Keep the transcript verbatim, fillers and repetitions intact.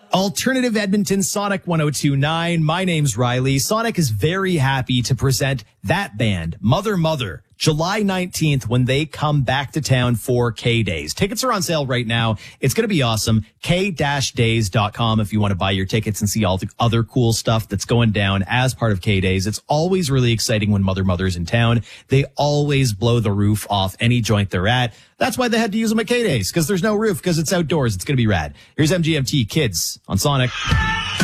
Alternative Edmonton, Sonic one oh two point nine. My name's Riley. Sonic is very happy to present that band, Mother Mother, July nineteenth, when they come back to town for K-Days. Tickets are on sale right now. It's going to be awesome. K days dot com if you want to buy your tickets and see all the other cool stuff that's going down as part of K-Days. It's always really exciting when Mother Mother's in town. They always blow the roof off any joint they're at. That's why they had to use them at K-Days, because there's no roof, because it's outdoors. It's going to be rad. Here's M G M T Kids on Sonic.